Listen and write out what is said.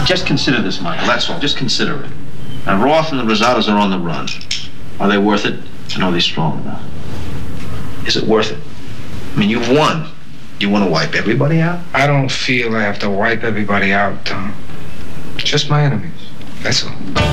Just consider this, Michael, that's all. Just consider it. Now, Roth and the Rosados are on the run. Are they worth it? And are they strong enough? Is it worth it? I mean, you've won. You want to wipe everybody out? I don't feel I have to wipe everybody out, Tom. Just my enemies. That's all.